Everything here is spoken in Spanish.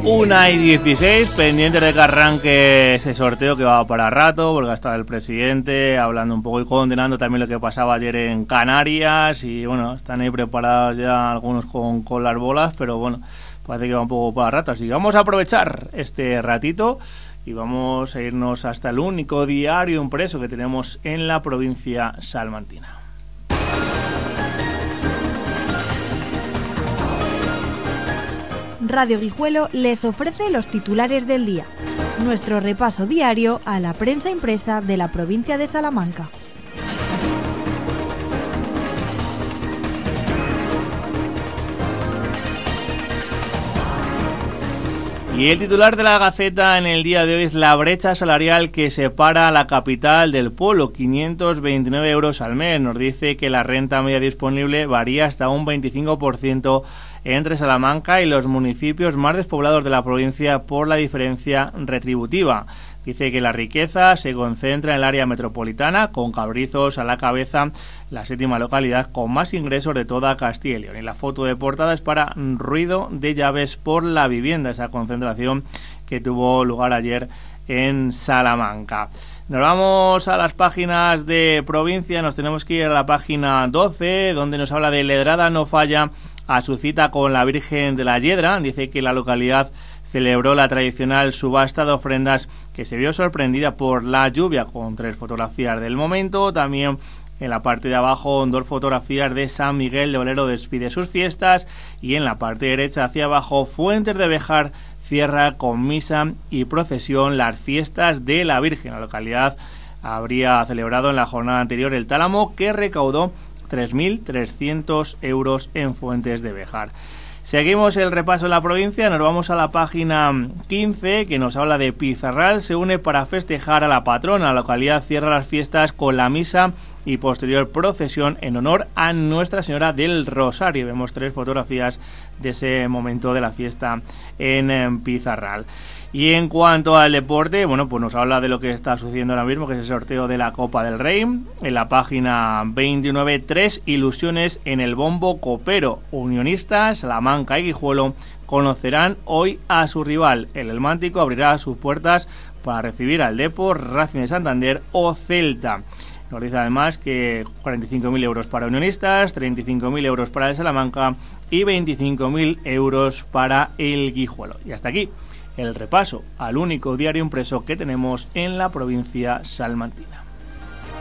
1:16, pendiente de que arranque ese sorteo que va para rato, porque está el presidente hablando un poco y condenando también lo que pasaba ayer en Canarias. Y bueno, están ahí preparados ya algunos con las bolas, pero bueno, parece que va un poco para rato. Así que vamos a aprovechar este ratito y vamos a irnos hasta el único diario impreso que tenemos en la provincia salmantina. Radio Guijuelo les ofrece los titulares del día. Nuestro repaso diario a la prensa impresa de la provincia de Salamanca. Y el titular de la Gaceta en el día de hoy es la brecha salarial que separa a la capital del pueblo, 529 euros al mes. Nos dice que la renta media disponible varía hasta un 25% entre Salamanca y los municipios más despoblados de la provincia por la diferencia retributiva. Dice que la riqueza se concentra en el área metropolitana, con Cabrizos a la cabeza, la séptima localidad con más ingresos de toda Castilla y León. Y la foto de portada es para ruido de llaves por la vivienda, esa concentración que tuvo lugar ayer en Salamanca. Nos vamos a las páginas de provincia, nos tenemos que ir a la página 12, donde nos habla de Ledrada no falla a su cita con la Virgen de la Yedra. Dice que la localidad celebró la tradicional subasta de ofrendas que se vio sorprendida por la lluvia, con 3 fotografías del momento. También en la parte de abajo 2 fotografías de San Miguel de Olero despide sus fiestas, y en la parte derecha hacia abajo Fuentes de Béjar cierra con misa y procesión las fiestas de la Virgen. La localidad habría celebrado en la jornada anterior el tálamo, que recaudó 3.300 euros en Fuentes de Béjar. Seguimos el repaso en la provincia, nos vamos a la página 15, que nos habla de Pizarral se une para festejar a la patrona. La localidad cierra las fiestas con la misa y posterior procesión en honor a Nuestra Señora del Rosario. Vemos 3 fotografías de ese momento de la fiesta en Pizarral. Y en cuanto al deporte, bueno, pues nos habla de lo que está sucediendo ahora mismo, que es el sorteo de la Copa del Rey. En la página 29, 3 ilusiones en el bombo copero. Unionistas, Salamanca y Guijuelo conocerán hoy a su rival. El Helmántico abrirá sus puertas para recibir al Depor, Racing de Santander o Celta. Nos dice además que 45.000 euros para Unionistas, 35.000 euros para el Salamanca y 25.000 euros para el Guijuelo. Y hasta aquí el repaso al único diario impreso que tenemos en la provincia salmantina.